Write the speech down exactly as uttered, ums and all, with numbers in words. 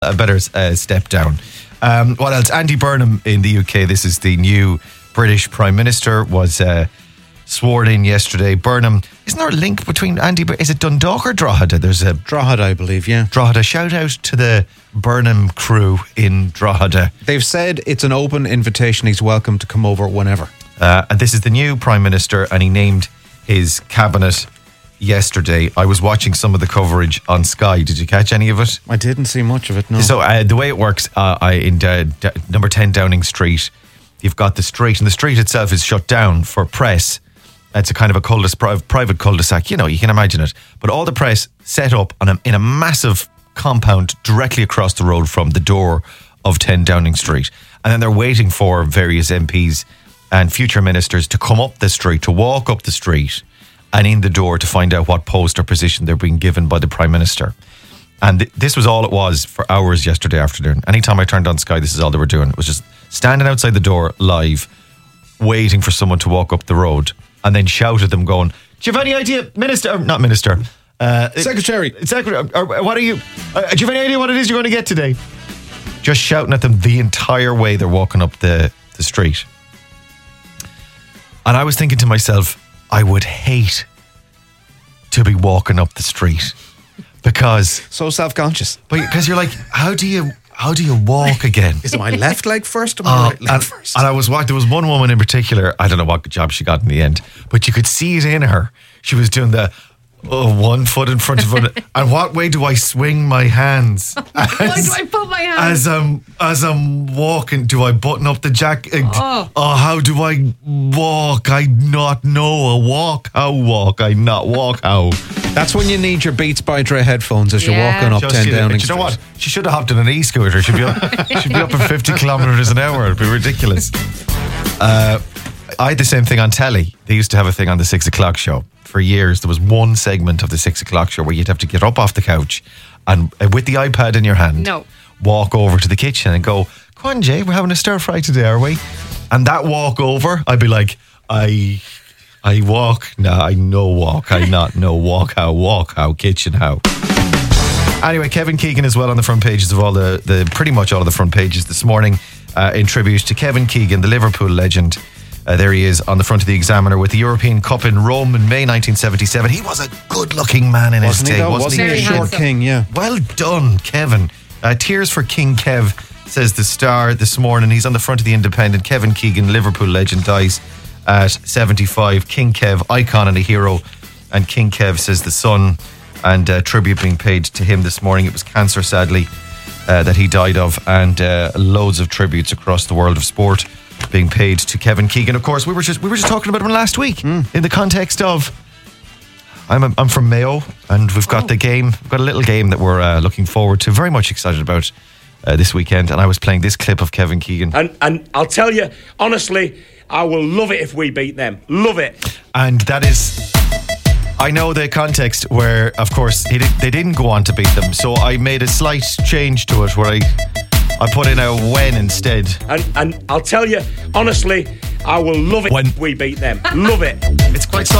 a better uh, step down. Um, what else? Andy Burnham in the U K. This is the new British Prime Minister. Was uh, sworn in yesterday. Burnham. Isn't there a link between Andy? Is it Dundalk or Drogheda? There's a Drogheda, I believe. Yeah, Drogheda. Shout out to the Burnham crew in Drogheda. They've said it's an open invitation. He's welcome to come over whenever. Uh, and this is the new Prime Minister, and he named his cabinet yesterday. I was watching some of the coverage on Sky. Did you catch any of it? I didn't see much of it, no. So uh, the way it works, uh, I in uh, d- number ten Downing Street, you've got the street, and the street itself is shut down for press. It's a kind of a cul-de-sac, private cul-de-sac, you know, you can imagine it. But all the press set up on a, in a massive compound directly across the road from the door of ten Downing Street. And then they're waiting for various M Ps and future ministers to come up the street, to walk up the street and in the door to find out what post or position they're being given by the Prime Minister. And th- this was all it was for hours yesterday afternoon. Anytime I turned on Sky, this is all they were doing. It was just standing outside the door live, waiting for someone to walk up the road, and then shout at them going, do you have any idea, Minister, not Minister, uh, Secretary. Secretary, or, or what are you, uh, do you have any idea what it is you're going to get today? Just shouting at them the entire way they're walking up the, the street. And I was thinking to myself, I would hate to be walking up the street because so self-conscious. Because you're like, how do you how do you walk again? Is it my left leg first or my uh, right leg and, first? And I was walking. There was one woman in particular. I don't know what job she got in the end, but you could see it in her. She was doing the oh, one foot in front of it. And what way do I swing my hands? As, Why do I put my hands? As I'm as I'm walking, do I button up the jacket? Oh. oh, how do I walk? I not know a walk. How walk? I not walk. How? That's when you need your Beats by Dre headphones as you're Yeah. walking up Just, ten you, Downing you Street. know what? She should have hopped on an e-scooter. She'd be up, she'd be up at fifty kilometres an hour. It'd be ridiculous. Uh, I had the same thing on telly. They used to have a thing on the six o'clock show. For years, there was one segment of the six o'clock show where you'd have to get up off the couch and uh, with the iPad in your hand, No. walk over to the kitchen and go, come on, Jay, we're having a stir fry today, are we? And that walk over, I'd be like, I... I walk, no, I no walk, I not no walk, how walk, how kitchen, how. Anyway, Kevin Keegan as well on the front pages of all the, the pretty much all of the front pages this morning uh, in tribute to Kevin Keegan, the Liverpool legend. Uh, there he is on the front of the Examiner with the European Cup in Rome in May nineteen seventy-seven. He was a good-looking man in Wasn't his he day, though? wasn't Wasn't he? he a Very short handsome. king, yeah. Well done, Kevin. Uh, tears for King Kev, says the Star this morning. He's on the front of the Independent. Kevin Keegan, Liverpool legend, dies at seventy-five. King Kev, icon and a hero. And King Kev, says the Sun, and uh, tribute being paid to him this morning. It was cancer, sadly, uh, that he died of, and uh, loads of tributes across the world of sport being paid to Kevin Keegan. Of course, we were just we were just talking about him last week mm. in the context of I'm a, I'm from Mayo, and we've got Oh. the game. We've got a little game that we're uh, looking forward to. Very much excited about uh, this weekend. And I was playing this clip of Kevin Keegan, And and I'll tell you honestly, I will love it if we beat them. Love it. and that is. I know the context where, of course, he did, they didn't go on to beat them, so I made a slight change to it where I I put in a when instead. And and I'll tell you honestly, I will love it When- if we beat them. Love it. It's quite